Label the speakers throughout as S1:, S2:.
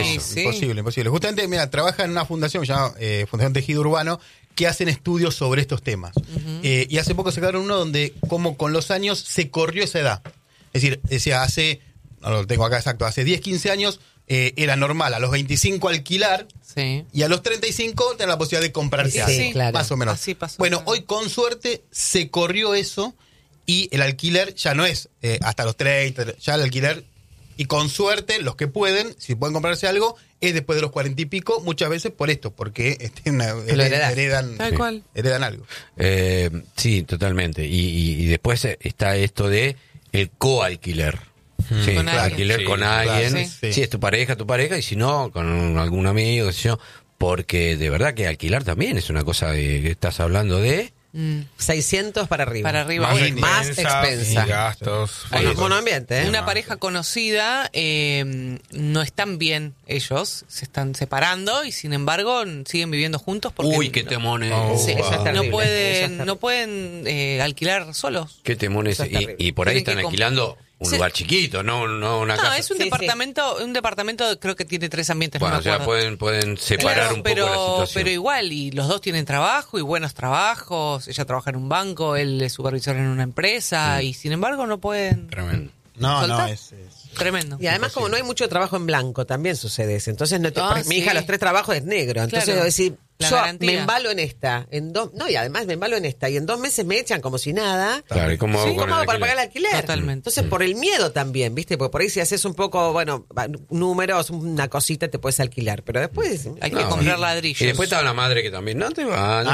S1: Imposible. Justamente, mira, trabaja en una fundación llamada Fundación Tejido Urbano, que hacen estudios sobre estos temas. Y hace poco sacaron uno donde, como con los años, se corrió esa edad. Es decir, decía, no lo tengo acá exacto, hace 10, 15 años era normal a los 25 alquilar, y a los 35 tener la posibilidad de comprarse algo,
S2: claro.
S1: más o menos.
S3: Así pasó.
S1: Bueno, hoy con suerte se corrió eso y el alquiler ya no es hasta los 30, ya el alquiler, y con suerte los que pueden, si pueden comprarse algo, es después de los 40 y pico, muchas veces por esto, porque heredan algo.
S4: Sí, totalmente. Y después está esto de el coalquiler. Sí,
S3: Con
S4: alquiler
S3: alguien.
S4: con alguien.
S1: Claro, sí.
S4: Si es tu pareja, y si no, con algún amigo, qué sé yo. Porque de verdad que alquilar también es una cosa que estás hablando de...
S2: 600 para arriba.
S3: Para arriba.
S2: Más expensa.
S5: Y gastos.
S2: Monoambiente, ¿eh?
S3: Una pareja conocida, no están bien ellos, se están separando y sin embargo siguen viviendo juntos porque
S4: Uy, qué temones.
S2: Sí, eso es terrible.
S3: no pueden alquilar solos.
S4: Qué temones.
S2: Eso es terrible.
S4: Y por ahí
S3: Tienen
S4: están
S3: que
S4: alquilando un lugar chiquito, no una casa.
S3: Es un
S2: Sí,
S3: departamento creo que tiene 3 ambientes,
S4: Bueno,
S3: no me acuerdo.
S4: pueden separar un poco la situación.
S3: Pero igual, y los dos tienen trabajo y buenos trabajos. Ella trabaja en un banco, él es supervisor en una empresa y sin embargo no pueden.
S4: Tremendo.
S1: No,
S3: ¿Soltar?
S1: es
S3: Tremendo.
S2: Y además, como no hay mucho trabajo en blanco, también sucede eso. Entonces, mi
S3: sí.
S2: hija, los 3 trabajos es negro. Entonces,
S3: Claro.
S2: yo decir,
S3: La
S2: yo
S3: garantía.
S2: me embalo en esta. Y además me embalo en esta. Y en 2 meses me echan como si nada.
S4: Claro, ¿y cómo hago con
S2: ¿Cómo
S4: el
S2: hago para pagar el
S4: alquiler?
S2: alquiler?
S3: Totalmente.
S2: Entonces, por el miedo también, ¿viste? Porque por ahí si haces un poco, números, una cosita, te puedes alquilar. Pero después...
S3: Hay que comprar ladrillos.
S4: Y después estaba la madre que también, no te va.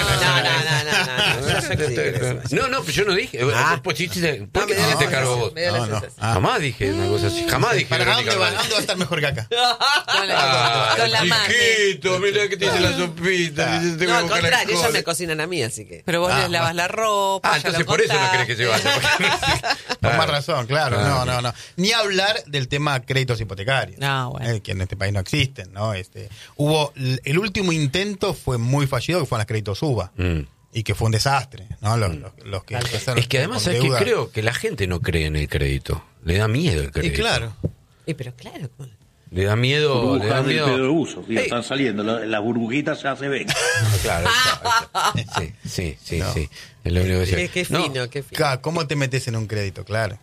S4: No, pero yo no dije. ¿Por qué te cargo vos? Jamás dije una cosa así. Jamás dije.
S1: ¿Para dónde va a estar mejor que acá?
S3: Con la madre.
S4: Chiquito, mirá que te hice la sopita.
S2: No, al contrario, ellos me cocinan a mí, así que...
S3: Pero vos les lavas la ropa. ya
S4: Entonces
S3: lo
S4: por eso no
S3: contás.
S4: querés que se vaya.
S1: Por más razón, claro. No. Ni hablar del tema créditos hipotecarios.
S3: No, bueno.
S1: Que en este país no existen, ¿no? Hubo el último intento fue muy fallido, que fueron los créditos UBA. Y que fue un desastre, ¿no? Los que empezaron
S4: Es que además,
S1: con
S4: ¿sabes qué?
S1: deuda.
S4: Creo que la gente no cree en el crédito. Le da miedo el crédito.
S1: Y claro.
S2: Pero claro...
S4: Le da miedo.
S6: Burbujas del pedo de uso, tío, están saliendo, las burbujitas ya se ven.
S4: Claro, sí. Es lo único que decía.
S2: Qué fino, qué fino.
S1: Claro, ¿cómo te metes en un crédito? Claro.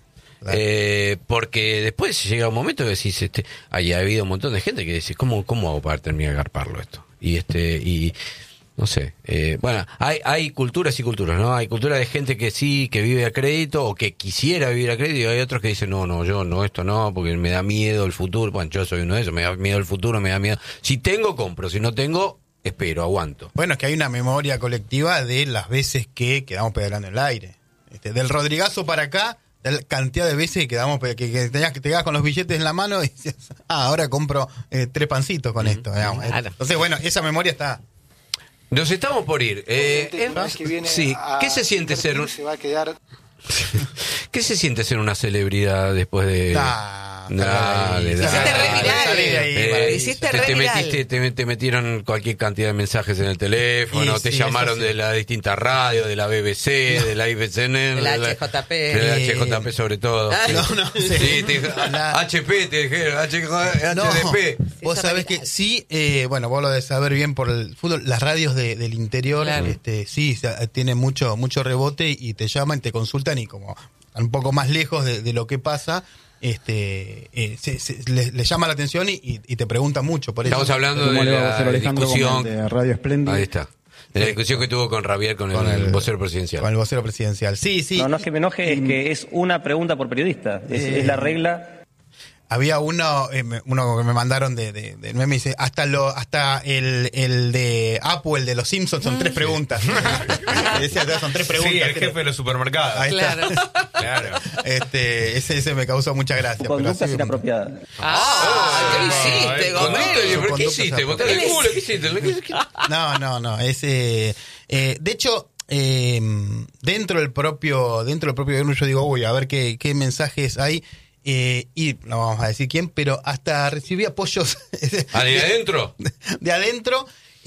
S4: Porque después llega un momento que decís, ha habido un montón de gente que decís, ¿cómo hago para terminar de agarparlo esto? Y no sé, bueno, hay culturas y culturas, ¿no? Hay cultura de gente que sí, que vive a crédito o que quisiera vivir a crédito, y hay otros que dicen, no, yo no, esto no, porque me da miedo el futuro. Bueno, yo soy uno de esos, me da miedo el futuro, me da miedo. Si tengo, compro, si no tengo, espero, aguanto.
S1: Bueno, es que hay una memoria colectiva de las veces que quedamos pedaleando en el aire. Del Rodrigazo para acá, la cantidad de veces que quedamos que te quedas con los billetes en la mano y dices, ahora compro 3 pancitos con esto. Digamos.
S2: Claro.
S1: Entonces, bueno, esa memoria está.
S4: Nos estamos por ir. Sí, ¿qué se siente ser
S7: se va a quedar...
S4: ¿Qué se siente ser una celebridad después de... Dale.
S2: Hiciste re viral. Hiciste re viral.
S4: Te metieron cualquier cantidad de mensajes en el teléfono,
S1: Sí,
S4: te
S1: sí,
S4: llamaron
S1: eso sí.
S4: de las distintas radios, de la BBC, de la IBCN,
S2: De la HJP.
S4: de la HJP sobre todo. Sí, HP, te dijeron, HDP.
S1: Vos sabés que sí, bueno, vos lo de saber bien por el fútbol, las radios del interior,
S3: Claro.
S1: sí, tiene mucho rebote y te llaman, te consultan y como un poco más lejos de lo que pasa, les llama la atención y te preguntan mucho por eso.
S4: Estamos hablando
S7: ¿Cómo
S4: de
S7: le va a
S4: la
S7: hacer Alejandro
S4: discusión.
S7: Gómez de Radio Espléndido?
S4: Ahí está. De la discusión que tuvo con Rabier con el vocero presidencial.
S1: Con el vocero presidencial. Sí.
S8: No es que me enoje, es que es una pregunta por periodista. Es la regla.
S1: Había uno que me mandaron de meme, dice, hasta el de Apple, el de los Simpsons, son 3 preguntas. Decía, son 3 preguntas.
S5: Sí, el jefe de los supermercados.
S1: Ahí
S3: Claro.
S1: está.
S5: Claro.
S1: Ese me causó mucha gracia.
S8: Conductas
S1: pero así-
S8: inapropiadas.
S2: ¿Qué hiciste,
S4: ¿Pero qué
S1: Conductas
S4: hiciste? ¿Botarle el culo? ¿Qué hiciste?
S1: No. De hecho, dentro del propio gobierno yo digo, a ver qué mensajes hay. Y no vamos a decir quién, pero hasta recibí apoyos
S4: ¿De adentro?
S1: de adentro,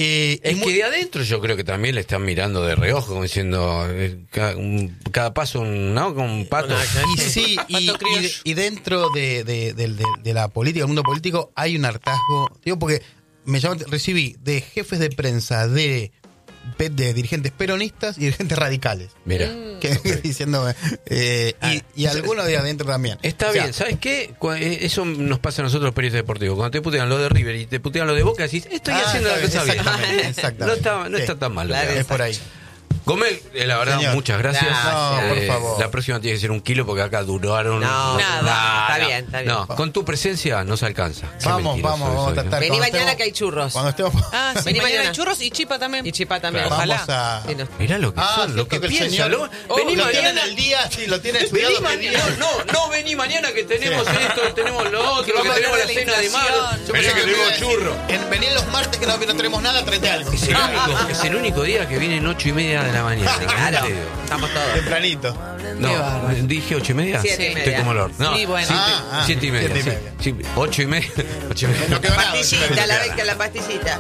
S1: Y
S4: Es que de adentro yo creo que también le están mirando de reojo, como diciendo, cada paso ¿no? Con un pato.
S1: Y sí,
S3: Pato criollo.
S1: y dentro de la política, del mundo político, hay un hartazgo. Digo, porque recibí de jefes de prensa de dirigentes peronistas y dirigentes radicales.
S4: Mira.
S1: Que, diciéndome. Y algunos de adentro también.
S4: Está
S1: O sea,
S4: bien, ¿sabes qué? Eso nos pasa a nosotros los periodistas deportivos. Cuando te putean lo de River y te putean lo de Boca, decís, estoy haciendo la cosa bien.
S1: Exactamente.
S4: No está tan mal.
S2: Claro,
S1: Es por ahí.
S4: Gomel, la verdad,
S1: Señor.
S4: muchas gracias.
S1: No, por favor.
S4: La próxima tiene que ser 1 kilo porque acá duraron.
S2: No,
S3: nada.
S2: Está bien, está bien.
S4: No, con tu presencia no se alcanza. Qué
S1: Vamos
S4: mentiroso
S1: a
S4: soy, ¿no?
S1: tratar.
S2: Vení
S1: Cuando
S2: mañana
S1: estemos-
S2: que hay churros.
S1: Cuando estemos.
S3: Ah, sí,
S2: Vení
S3: mañana
S2: mañana.
S3: hay churros y chipa también.
S2: Y Chipa también.
S4: Claro.
S3: Ojalá.
S1: Vamos a.
S2: Sí, no.
S4: Mirá lo que son, lo que
S1: el
S4: piensa.
S1: señor-
S4: Vení
S1: lo tiene en
S4: mañana.
S1: el día, sí, lo tiene
S4: Vení
S1: estudiado.
S4: mañana, no vení mañana que tenemos esto, tenemos lo otro, que
S3: vamos a
S4: tenemos la
S3: hablar de la
S4: cena de mar.
S3: inflación.
S1: Yo
S4: Pensé
S1: pensé
S4: que
S1: me iba a
S4: tenemos
S1: decir,
S4: churro.
S1: Vení los martes que no tenemos nada, tráete algo.
S4: Es el único día que vienen 8:30 de la mañana.
S2: Claro,
S4: ¿En serio?
S2: estamos todos.
S1: Tempranito.
S4: No,
S3: bárbaro.
S4: dije 8:30.
S2: 7:30.
S4: Estoy como Lord. No,
S3: Sí, bueno.
S4: 7:30.
S1: 7:30.
S4: Sí, 8:30. 8:30.
S1: No quedó nada.
S2: Pastillita, la pastillita.